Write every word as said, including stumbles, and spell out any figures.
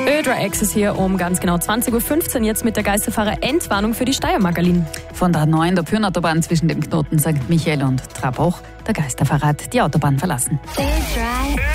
Ödra-X ist hier um ganz genau zwanzig Uhr fünfzehn jetzt mit der Geisterfahrer-Endwarnung für die Steiermark, Aline. Von der A neun der Pyrnautobahn zwischen dem Knoten Sankt Michael und Trabach. Der Geisterfahrer hat die Autobahn verlassen. Ödra.